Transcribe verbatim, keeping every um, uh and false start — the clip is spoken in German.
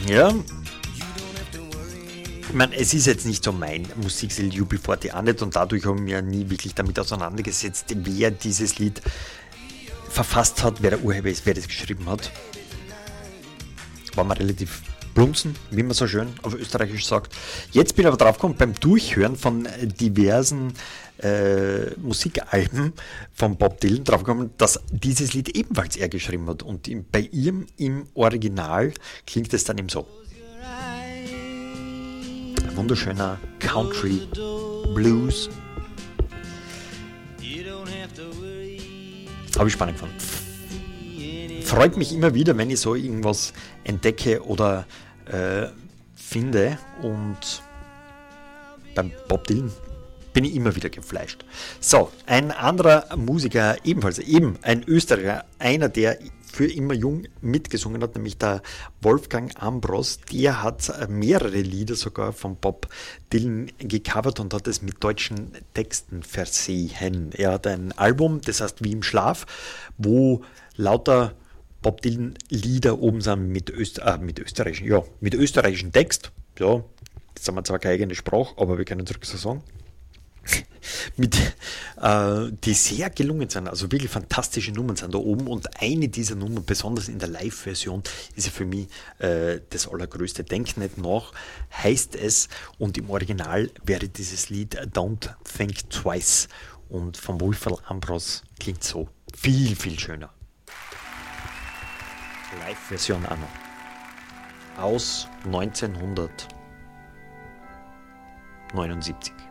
Ja, ich meine, es ist jetzt nicht so mein Musikstil, U B vierzig auch nicht, und dadurch habe ich mich ja nie wirklich damit auseinandergesetzt, wer dieses Lied verfasst hat, wer der Urheber ist, wer das geschrieben hat. War mir relativ blunzen, wie man so schön auf Österreichisch sagt. Jetzt bin ich aber drauf gekommen, beim Durchhören von diversen äh, Musikalben von Bob Dylan drauf gekommen, dass dieses Lied ebenfalls er geschrieben hat. Und im, bei ihm im Original klingt es dann eben so. Ein wunderschöner Country Blues. Habe ich spannend gefunden. Freut mich immer wieder, wenn ich so irgendwas entdecke oder äh, finde, und beim Bob Dylan bin ich immer wieder gefleischt. So, ein anderer Musiker, ebenfalls eben ein Österreicher, einer, der für immer jung mitgesungen hat, nämlich der Wolfgang Ambros, der hat mehrere Lieder sogar von Bob Dylan gecovert und hat es mit deutschen Texten versehen. Er hat ein Album, das heißt Wie im Schlaf, wo lauter Bob Dylan Lieder oben sind mit, Öster- äh, mit österreichischen, ja, mit österreichischen Text. Ja, jetzt haben wir zwar keine eigene Sprache, aber wir können zurück so sagen. mit, äh, die sehr gelungen sind, also wirklich fantastische Nummern sind da oben, und eine dieser Nummern, besonders in der Live-Version, ist ja für mich äh, das allergrößte. Denk nicht nach, heißt es, und im Original wäre dieses Lied Don't Think Twice, und vom Wolfgang Ambros klingt so viel, viel schöner. Live-Version auch noch. Aus neunzehnhundertneunundsiebzig.